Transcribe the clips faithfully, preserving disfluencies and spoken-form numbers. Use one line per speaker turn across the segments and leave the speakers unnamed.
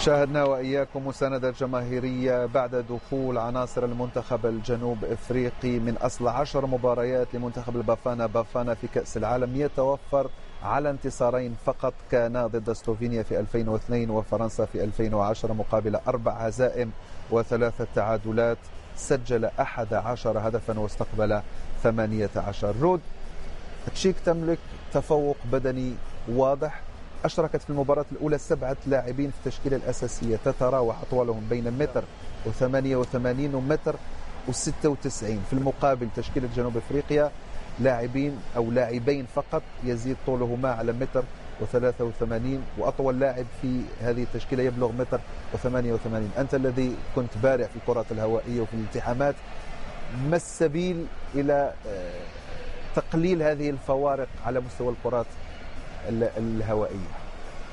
شاهدنا وإياكم مساندة جماهيرية بعد دخول عناصر المنتخب الجنوب إفريقي من أصل عشر مباريات لمنتخب البافانا بافانا في كأس العالم يتوفر على انتصارين فقط، كان ضد سلوفينيا في ألفين واثنين وفرنسا في ألفين وعشرة مقابل أربع هزائم وثلاثة تعادلات. سجل أحد عشر هدفا واستقبل ثمانية عشر. رود، التشيك تملك تفوق بدني واضح. أشركت في المباراة الأولى سبعة لاعبين في التشكيلة الأساسية تتراوح أطوالهم بين متر وثمانية وثمانين ومتر وستة وتسعين. في المقابل تشكيلة جنوب أفريقيا لاعبين أو لاعبين فقط يزيد طولهما على متر وثلاثة وثمانين، وأطول لاعب في هذه التشكيلة يبلغ متر وثمانية وثمانين. أنت الذي كنت بارع في الكرات الهوائية وفي الالتحامات، ما السبيل إلى تقليل هذه الفوارق على مستوى الكرات الهوائية؟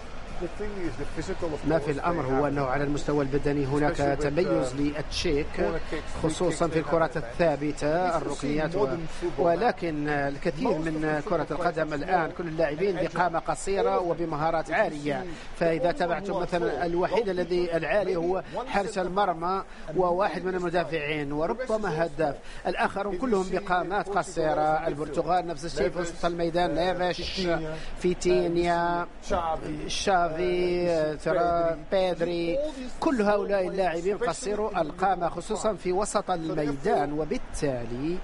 ما في الأمر هو أنه على المستوى البدني هناك تميز للتشيك خصوصا في الكرات الثابتة الركنيات و... ولكن الكثير من كرة القدم الآن كل اللاعبين بقامة قصيرة وبمهارات عالية. فإذا تابعتم مثلا الوحيد الذي العالي هو حارس المرمى وواحد من المدافعين وربما هداف، الآخرون كلهم بقامات قصيرة. البرتغال نفس الشيء في وسط الميدان، نيفيش، فيتينيا، شافي، ترى بيدري، كل هؤلاء اللاعبين قصيروا القامة خصوصا في وسط الميدان، وبالتالي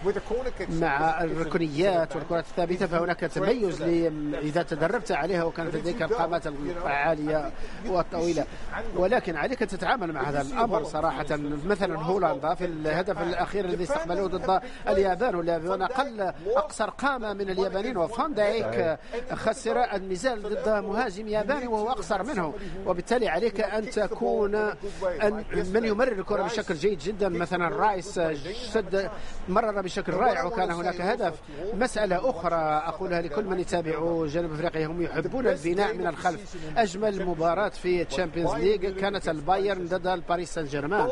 مع الركنيات والكرات الثابتة فهناك تميز إذا تدربت عليها وكانت لديك القامات العالية والطويلة. ولكن عليك أن تتعامل مع هذا الأمر صراحة. مثلا هولندا في الهدف الأخير الذي استقبلوه ضد اليابان، واليابان أقل أقصر قامة من اليابانيين، وفان دايك خسر النزال ضد مهاجم ياباني وهو أقصر منه. وبالتالي عليك أن تكون أن من يمرر الكرة بشكل جيد جدا. مثلا رايس سد مرر بشكل رائع وكان هناك هدف. مسألة أخرى أقولها لكل من يتابع جنوب أفريقيا، هم يحبون البناء من الخلف. أجمل مباراة في تشامبيونز ليج كانت البايرن ضد الباريس سان جيرمان.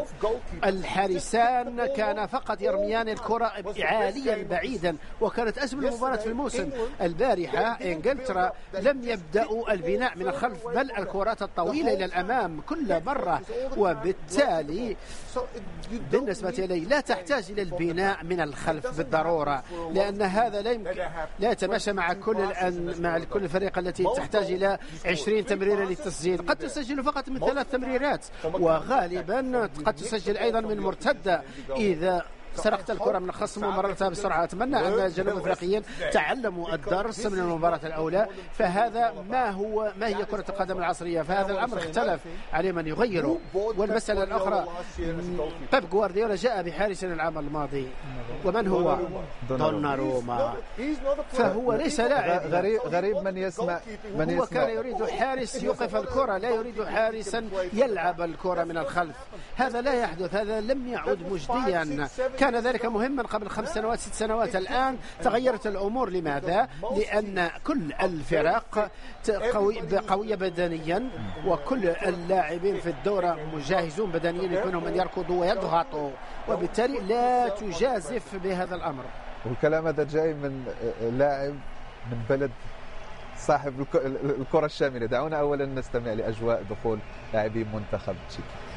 الحارسان كان فقط يرميان الكرة عاليا بعيدا، وكانت أجمل مباراة في الموسم. البارحة إنجلترا لم يبدأوا البناء من الخلف بل الكرات الطويلة إلى الأمام كل مرة، وبالتالي بالنسبة لي لا تحتاج إلى البناء من الخلف بالضرورة، لأن هذا لا يمكن لا يتماشى مع كل مع كل الفريق التي تحتاج إلى عشرين تمريرة للتسجيل. قد تسجل فقط من ثلاث تمريرات، وغالبا قد تسجل أيضا من مرتدة إذا سرقت الكرة من الخصم ومررتها بسرعة. أتمنى أن الجنوب الأفريقيين تعلموا الدرس من المباراة الأولى، فهذا ما هو ما هي كرة القدم العصرية. فهذا الأمر اختلف عليه من يغيره. والمسألة الأخرى، بيب جوارديولا جاء بحارس العام الماضي، ومن هو؟ دوناروما. فهو ليس لاعب
غريب غريب من يسمع من
هو
يسمع.
كان يريد حارس يوقف الكرة، لا يريد حارسا يلعب الكرة من الخلف. هذا لا يحدث، هذا لم يعد مجديا. كان ذلك مهما قبل خمس سنوات ست سنوات. الآن تغيرت الأمور. لماذا؟ لأن كل الفرق قوي قوية بدنيا، وكل اللاعبين في الدورة مجهزون بدنيا، يكونهم أن يركضوا ويضغطوا، وبالتالي لا تجازف بهذا الأمر.
والكلام هذا جاي من لاعب من بلد صاحب الكرة الشاملة. دعونا أولا نستمع لأجواء دخول لاعبي منتخب تشيك.